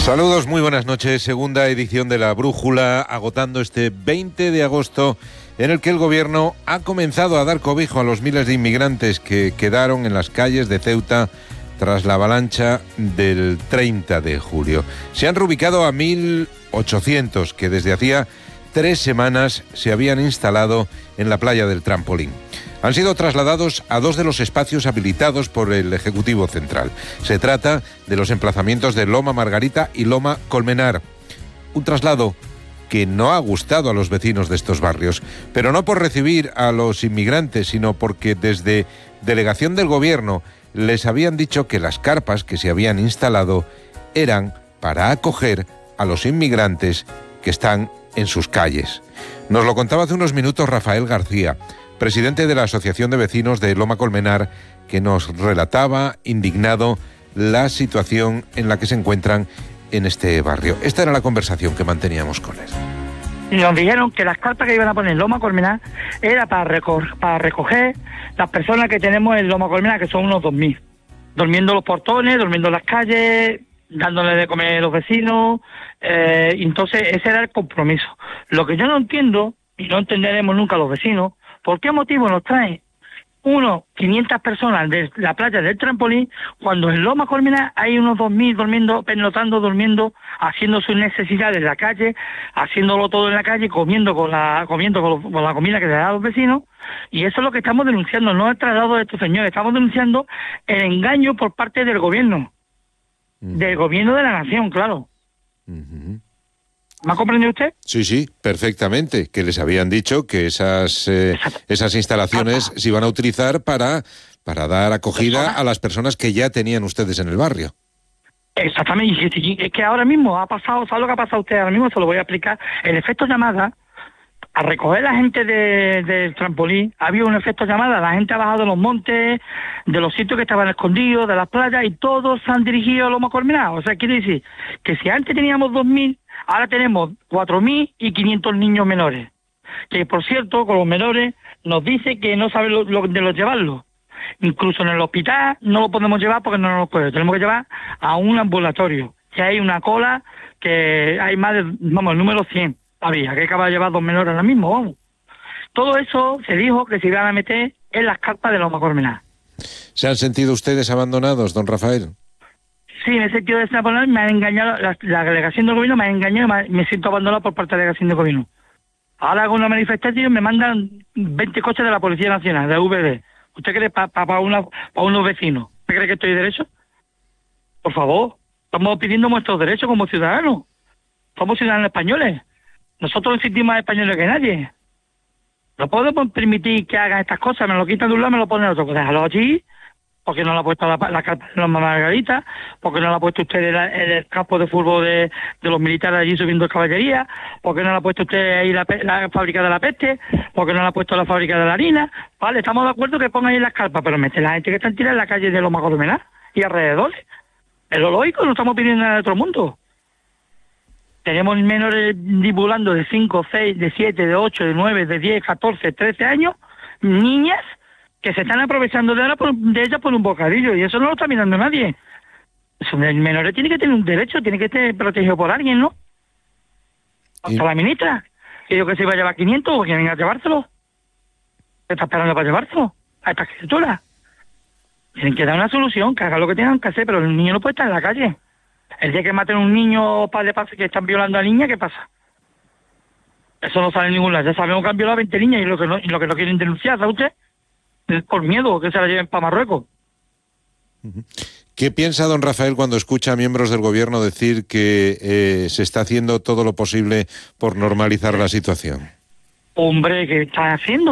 Saludos, muy buenas noches. Segunda edición de La Brújula, agotando este 20 de agosto, en el que el gobierno ha comenzado a dar cobijo a los miles de inmigrantes que quedaron en las calles de Ceuta tras la avalancha del 30 de julio. Se han reubicado a 1.800 que desde hacía 3 semanas se habían instalado en la playa del Trampolín. Han sido trasladados a 2 de los espacios habilitados por el Ejecutivo Central. Se trata de los emplazamientos de Loma Margarita y Loma Colmenar. Un traslado que no ha gustado a los vecinos de estos barrios, pero no por recibir a los inmigrantes, sino porque desde delegación del Gobierno les habían dicho que las carpas que se habían instalado eran para acoger a los inmigrantes que están en sus calles. Nos lo contaba hace unos minutos Rafael García, presidente de la Asociación de Vecinos de Loma Colmenar, que nos relataba, indignado, la situación en la que se encuentran en este barrio. Esta era la conversación que manteníamos con él. Y nos dijeron que las carpas que iban a poner en Loma Colmenar era para recoger las personas que tenemos en Loma Colmenar, que son unos 2.000. Durmiendo en los portones, durmiendo en las calles, dándole de comer a los vecinos. Entonces ese era el compromiso. Lo que yo no entiendo, y no entenderemos nunca los vecinos, ¿por qué motivo nos traen 500 personas de la playa del Trampolín cuando en Loma Colmenar hay unos 2.000 durmiendo, pernotando, durmiendo, haciendo sus necesidades en la calle, haciéndolo todo en la calle, comiendo con la comida que le da a los vecinos? Y eso es lo que estamos denunciando, no el traslado de estos señores, estamos denunciando el engaño por parte del gobierno, del gobierno de la nación, claro. ¿Me ha comprendido usted? Sí, perfectamente, que les habían dicho que esas instalaciones se iban a utilizar para dar acogida a las personas que ya tenían ustedes en el barrio. Exactamente, y es que ahora mismo ha pasado, ¿sabe lo que ha pasado usted ahora mismo? Se lo voy a explicar. El efecto llamada, a recoger la gente del Trampolín, ha habido un efecto llamada, la gente ha bajado de los montes, de los sitios que estaban escondidos, de las playas, y todos se han dirigido a Loma Colmenar. O sea, quiere decir que si antes teníamos 2.000, ahora tenemos 4.500 niños menores. Que, por cierto, con los menores nos dice que no saben de los llevarlos. Incluso en el hospital no lo podemos llevar porque no nos puede. Tenemos que llevar a un ambulatorio. Que hay una cola que hay más de, el número 100. Había que acaba de llevar 2 menores ahora mismo, vamos. Todo eso se dijo que se iban a meter en las carpas de Loma Colmenar. ¿Se han sentido ustedes abandonados, don Rafael? Sí, en el sentido de abandonar, me han engañado, la delegación del gobierno me ha engañado y me siento abandonado por parte de la delegación del gobierno. Ahora hago una manifestación y me mandan 20 coches de la Policía Nacional, de UVD. ¿Usted cree para unos vecinos? ¿Usted cree que estoy derecho? Por favor, estamos pidiendo nuestros derechos como ciudadanos. Somos ciudadanos españoles. Nosotros existimos más españoles que nadie. No podemos permitir que hagan estas cosas. Me lo quitan de un lado, me lo ponen de otro. Pues déjalo allí. ¿Por qué no lo ha puesto la carpa de Loma Margarita? ¿Por qué no lo ha puesto usted en el campo de fútbol de los militares allí subiendo caballería? ¿Por qué no lo ha puesto usted ahí la fábrica de la peste? ¿Por qué no lo ha puesto la fábrica de la harina? Vale, estamos de acuerdo que pongan ahí las carpas, pero mete la gente que está tirada en la calle de Loma Colmenar y alrededores. Es lo lógico, no estamos pidiendo nada de otro mundo. Tenemos menores divulgando de 5, 6, de 7, de 8, de 9, de 10, 14, 13 años, niñas que se están aprovechando de ellas por un bocadillo, y eso no lo está mirando nadie. El menor tiene que tener un derecho, tiene que estar protegido por alguien, ¿no? Hasta la ministra, que yo que se iba a llevar 500, o que venga a llevárselo. ¿Qué está esperando para llevárselo a estas criaturas? Tienen que dar una solución, que hagan lo que tengan que hacer, pero el niño no puede estar en la calle. El día que maten a un niño padre que están violando a la niña, ¿qué pasa? Eso no sale en ningún lado. Ya sabemos que han violado a 20 niñas y lo que no quieren denunciar, ¿sabe usted? Por miedo que se la lleven para Marruecos. ¿Qué piensa don Rafael cuando escucha a miembros del gobierno decir que se está haciendo todo lo posible por normalizar la situación? Hombre, ¿qué están haciendo?